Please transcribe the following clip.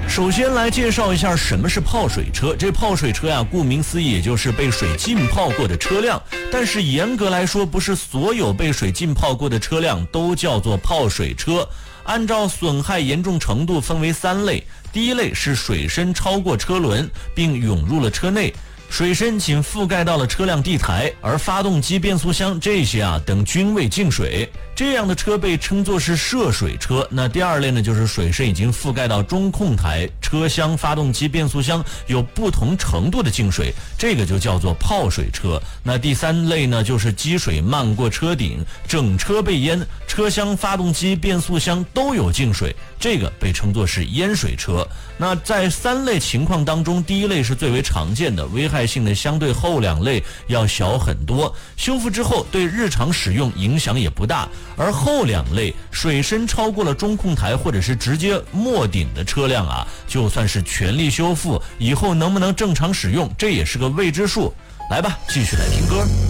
首先来介绍一下什么是泡水车。这泡水车呀，顾名思义，也就是被水浸泡过的车辆。但是严格来说，不是所有被水浸泡过的车辆都叫做泡水车。按照损害严重程度分为3类。第一类是水深超过车轮，并涌入了车内。水深仅覆盖到了车辆地台，而发动机、变速箱这些等均未进水，这样的车被称作是涉水车。那第二类呢，就是水深已经覆盖到中控台、车厢、发动机、变速箱有不同程度的进水，这个就叫做泡水车。那第3类呢，就是积水漫过车顶，整车被淹，车厢、发动机、变速箱都有进水，这个被称作是淹水车。那在3类情况当中，第一类是最为常见的，危害性的相对后2类要小很多，修复之后对日常使用影响也不大。而后2类水深超过了中控台或者是直接没顶的车辆就算是全力修复，以后能不能正常使用，这也是个未知数。来吧，继续来听歌。